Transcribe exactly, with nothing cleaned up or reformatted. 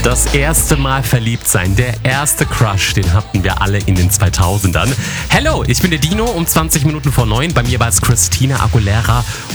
Das erste Mal verliebt sein, der erste Crush, den hatten wir alle in den zweitausendern. Hello, ich bin der Dino, um zwanzig Minuten vor neun. Bei mir war es Christina Aguilera